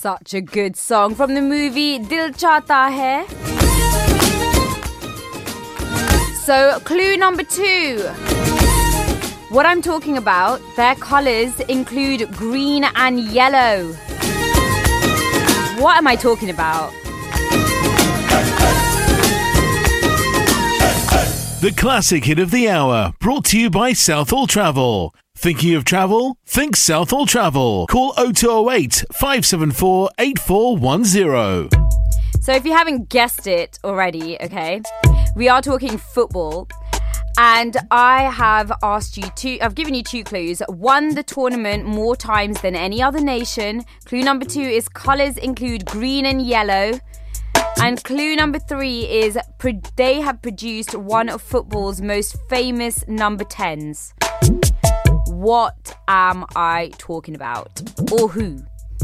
Such a good song from the movie Dil Chahta Hai. So, clue number 2. What I'm talking about, their colours include green and yellow. What am I talking about? The classic hit of the hour, brought to you by Southall Travel. Thinking of travel? Think Southall Travel. Call 0208 574 8410. So if you haven't guessed it already, okay, we are talking football. And I have I've given you 2 clues. 1, the tournament more times than any other nation. Clue number 2 is colours include green and yellow. And clue number 3 is they have produced one of football's most famous number 10s. What am I talking about? Or who?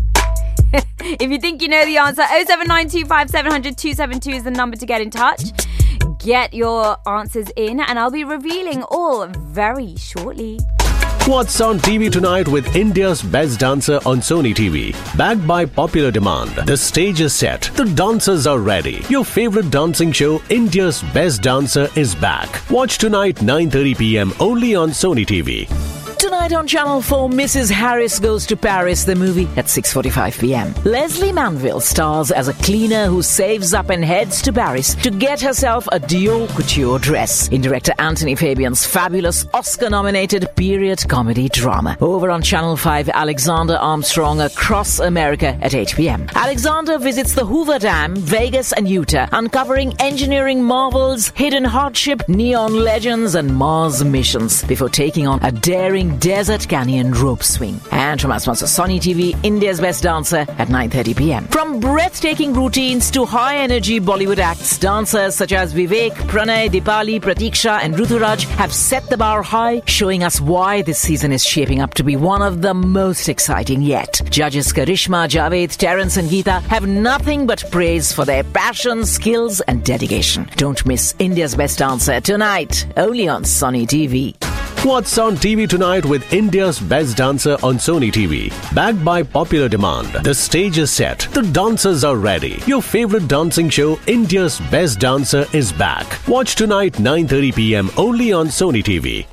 If you think you know the answer, 07925 700 272 is the number to get in touch. Get your answers in and I'll be revealing all very shortly. What's on TV tonight with India's Best Dancer on Sony TV? Backed by popular demand, the stage is set, the dancers are ready. Your favorite dancing show, India's Best Dancer, is back. Watch tonight 9:30 p.m. only on Sony TV. Tonight on Channel 4, Mrs. Harris Goes to Paris, the movie, at 6:45 p.m. Leslie Manville stars as a cleaner who saves up and heads to Paris to get herself a Dior couture dress in director Anthony Fabian's fabulous Oscar-nominated period comedy drama. Over on Channel 5, Alexander Armstrong Across America at 8 p.m. Alexander visits the Hoover Dam, Vegas and Utah, uncovering engineering marvels, hidden hardship, neon legends and Mars missions before taking on a daring Desert Canyon rope swing. And from our sponsor Sony TV, India's Best Dancer at 9:30 p.m. From breathtaking routines to high-energy Bollywood acts, dancers such as Vivek, Pranay, Dipali, Pratiksha and Ruturaj have set the bar high, showing us why this season is shaping up to be one of the most exciting yet. Judges Karishma, Javed, Terence and Geeta have nothing but praise for their passion, skills and dedication. Don't miss India's Best Dancer tonight, only on Sony TV. What's on TV tonight with India's Best Dancer on Sony TV? Backed by popular demand, the stage is set, the dancers are ready. Your favorite dancing show, India's Best Dancer, is back. Watch tonight 9:30 p.m. only on Sony TV.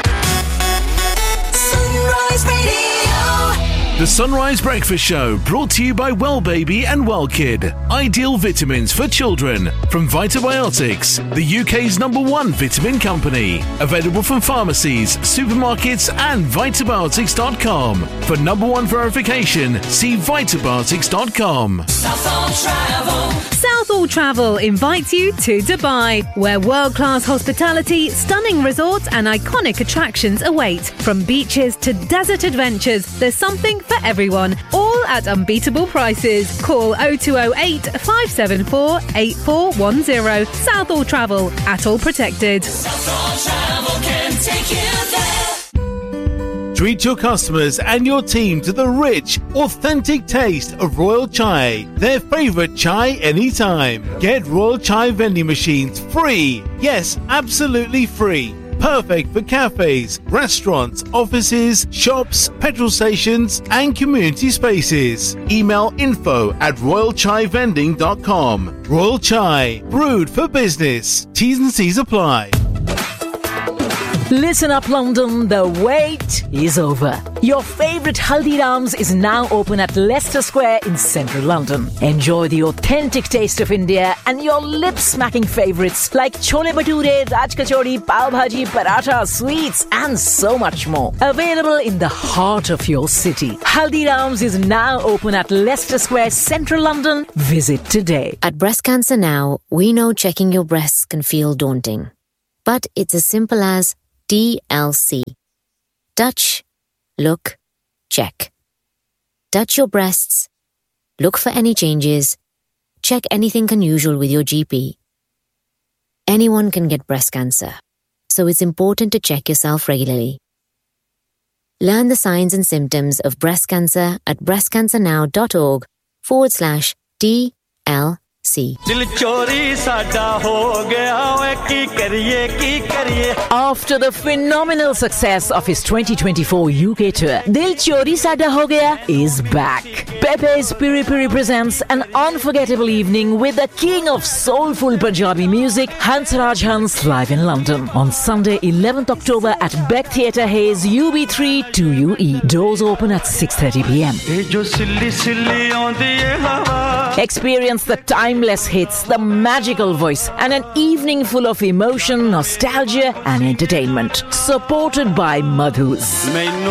Sunrise Radio. The Sunrise Breakfast Show, brought to you by Well Baby and Well Kid. Ideal vitamins for children from Vitabiotics, the UK's #1 vitamin company. Available from pharmacies, supermarkets and Vitabiotics.com. For #1 verification, see Vitabiotics.com. Southall Travel invites you to Dubai, where world-class hospitality, stunning resorts and iconic attractions await. From beaches to desert adventures, there's something for everyone, all at unbeatable prices. Call 0208 574 8410. Southall Travel, at all protected. Southall Travel can take you there. Treat your customers and your team to the rich, authentic taste of Royal Chai, their favourite chai anytime. Get Royal Chai vending machines free. Yes, absolutely free. Perfect for cafes, restaurants, offices, shops, petrol stations and community spaces. Email info@royalchaivending.com. Royal Chai, brewed for business. T's and C's apply. Listen up, London, the wait is over. Your favourite Haldiram's is now open at Leicester Square in central London. Enjoy the authentic taste of India and your lip-smacking favourites like chole bhature, raj kachori, pav bhaji, paratha, sweets and so much more. Available in the heart of your city. Haldiram's is now open at Leicester Square, central London. Visit today. At Breast Cancer Now, we know checking your breasts can feel daunting. But it's as simple as TLC. Touch, look, check. Touch your breasts, look for any changes, check anything unusual with your GP. Anyone can get breast cancer, so it's important to check yourself regularly. Learn the signs and symptoms of breast cancer at breastcancernow.org/TLC. After the phenomenal success of his 2024 UK tour, Dil Chori Sada Ho Gaya is back. Pepe's Piri Piri presents an unforgettable evening with the king of soulful Punjabi music, Hansraj Hans, live in London on Sunday, 11th October at Beck Theatre Hayes, UB3 2UE. Doors open at 6:30 p.m. Experience the timeless hits, the magical voice, and an evening full of emotion, nostalgia, and entertainment. Supported by Madhus.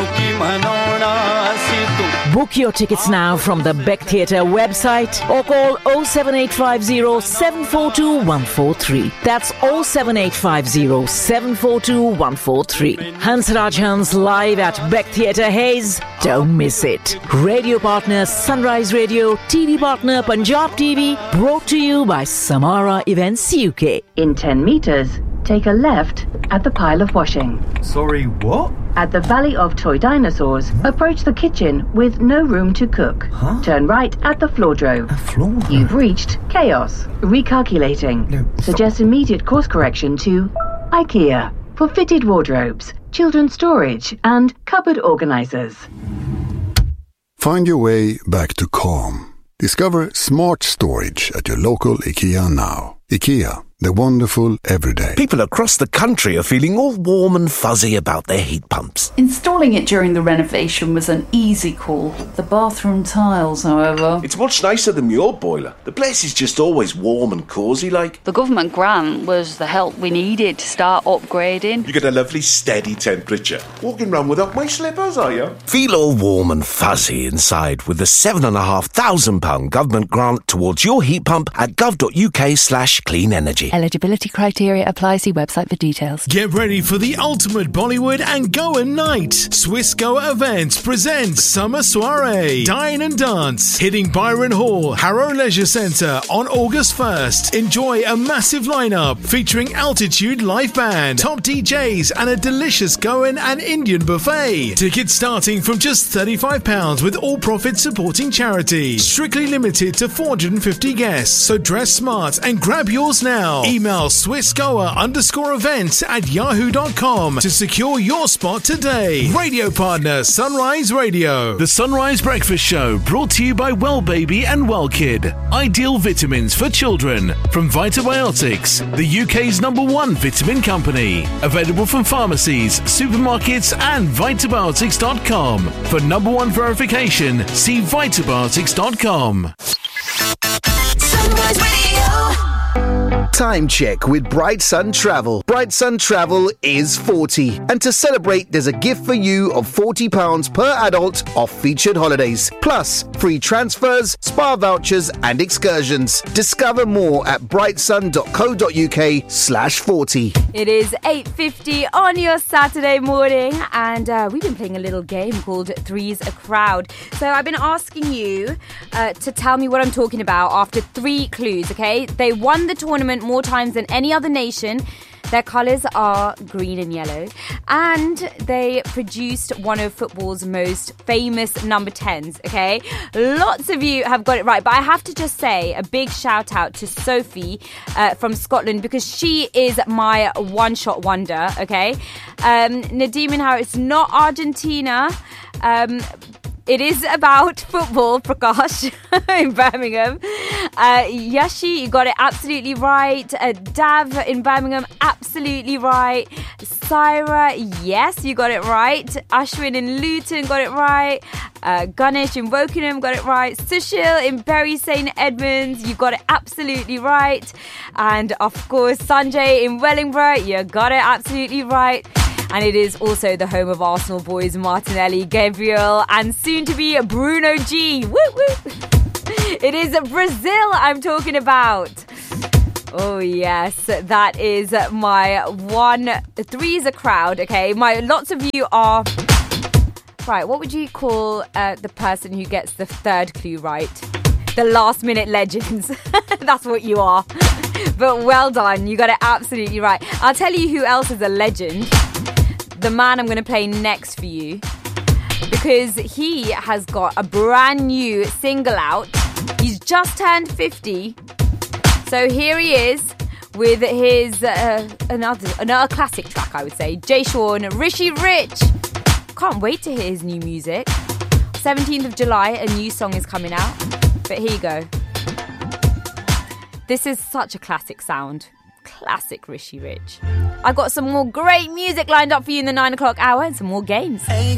Book your tickets now from the Beck Theatre website or call 07850 742 143. That's 07850 742 143. Hansraj Hans live at Beck Theatre Hayes. Don't miss it. Radio partner Sunrise Radio, TV partner Punjab TV, brought to you by Samara Events UK. In 10 meters, take a left at the pile of washing. Sorry, what? At the Valley of Toy Dinosaurs, approach the kitchen with no room to cook. Huh? Turn right at the Floordro. A Floordro? You've reached Chaos. Recalculating. No, Suggest immediate course correction to IKEA for fitted wardrobes, children's storage, and cupboard organizers. Find your way back to calm. Discover smart storage at your local IKEA now. IKEA, the wonderful everyday. People across the country are feeling all warm and fuzzy about their heat pumps. Installing it during the renovation was an easy call. The bathroom tiles, however... It's much nicer than your boiler. The place is just always warm and cosy like. The government grant was the help we needed to start upgrading. You get a lovely steady temperature. Walking around without my slippers, are you? Feel all warm and fuzzy inside with the £7,500 government grant towards your heat pump at gov.uk/clean energy. Eligibility criteria apply. See website for details. Get ready for the ultimate Bollywood and Goa night. Swiss Goa Events presents Summer Soiree. Dine and dance. Hitting Byron Hall, Harrow Leisure Centre on August 1st. Enjoy a massive lineup featuring Altitude Live Band, top DJs, and a delicious Goan and Indian buffet. Tickets starting from just £35 with all profits supporting charity. Strictly limited to 450 guests, so dress smart and grab yours now. Email swissgoa_events@yahoo.com to secure your spot today. Radio partner Sunrise Radio. The Sunrise Breakfast Show brought to you by Well Baby and Well Kid. Ideal vitamins for children from Vitabiotics, the UK's #1 vitamin company. Available from pharmacies, supermarkets and Vitabiotics.com. For #1 verification, see Vitabiotics.com. Sunrise Radio. Time check with Bright Sun Travel. Bright Sun Travel is 40. And to celebrate, there's a gift for you of £40 per adult off featured holidays. Plus, free transfers, spa vouchers and excursions. Discover more at brightsun.co.uk/40. It is 8:50 on your Saturday morning, and we've been playing a little game called Three's a Crowd. So I've been asking you to tell me what I'm talking about after 3 clues, okay? They won the tournament more times than any other nation. Their colours are green and yellow, and they produced one of football's most famous number 10s, okay? Lots of you have got it right, but I have to just say a big shout out to Sophie from Scotland, because she is my one-shot wonder, okay? Nadeem and Harry, it's not Argentina. It is about football, Prakash, in Birmingham. Yashi, you got it absolutely right. Dav in Birmingham, absolutely right. Syra, yes, you got it right. Ashwin in Luton got it right. Ganesh in Wokingham got it right. Sushil in Bury St Edmunds, you got it absolutely right. And of course, Sanjay in Wellingborough, you got it absolutely right. And it is also the home of Arsenal boys Martinelli, Gabriel, and soon to be Bruno G. Woo woo! It is Brazil I'm talking about. Oh yes, that is my one. 3 is a crowd, okay? Lots of you are... Right, what would you call the person who gets the 3rd clue right? The last minute legends. That's what you are. But well done, you got it absolutely right. I'll tell you who else is a legend. The man I'm going to play next for you, because he has got a brand new single out. He's just turned 50. So here he is with his another classic track, I would say. Jay Sean, Rishi Rich. Can't wait to hear his new music. 17th of July, a new song is coming out. But here you go. This is such a classic sound. Classic Rishi Rich. I've got some more great music lined up for you in the 9 o'clock hour and some more games.